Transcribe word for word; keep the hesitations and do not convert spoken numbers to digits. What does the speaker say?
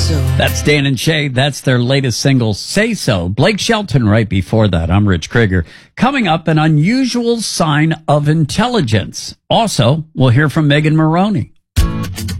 That's Dan and Shay. That's their latest single, Say So. Blake Shelton right before that. I'm Rich Krieger. Coming up, an unusual sign of intelligence. Also, we'll hear from Megan Maroney.